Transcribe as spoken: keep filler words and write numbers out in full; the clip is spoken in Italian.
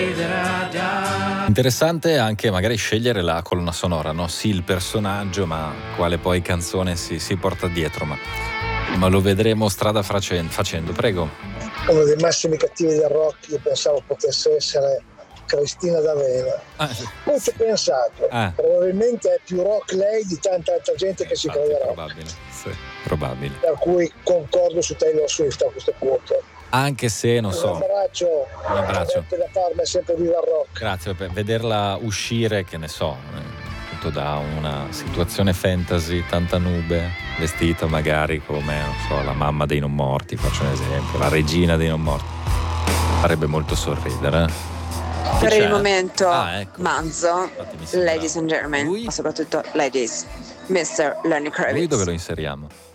Interessante anche magari scegliere la colonna sonora, no? Sì, il personaggio, ma quale poi canzone si, si porta dietro, ma, ma lo vedremo strada facendo, facendo. Prego. Uno dei massimi cattivi del rock io pensavo potesse essere Cristina D'Avena. Ah, Poi ci ho pensato, ah. probabilmente è più rock lei di tanta altra gente che si Infatti, crede rock. probabile, sì, probabile. Per cui concordo su Taylor Swift a questo punto. Anche se, non so, un abbraccio, un abbraccio. da Parma, sempre viva il rock. Grazie, per vederla uscire, che ne so, eh, tutto da una situazione fantasy, tanta nube, vestita magari come, non so, la mamma dei non morti, faccio un esempio, la regina dei non morti, farebbe molto sorridere. Per C'è? il momento ah, ecco. Manzo, ladies and gentlemen, Lui? ma soprattutto ladies, mister Lenny Kravitz. Lui dove lo inseriamo?